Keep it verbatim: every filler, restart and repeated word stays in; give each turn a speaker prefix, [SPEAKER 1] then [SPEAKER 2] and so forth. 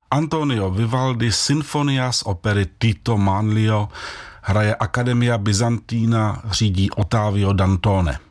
[SPEAKER 1] Antonio Vivaldi, Sinfonia z opery Tito Manlio, hraje Academia Byzantina, řídí Ottavio Dantone.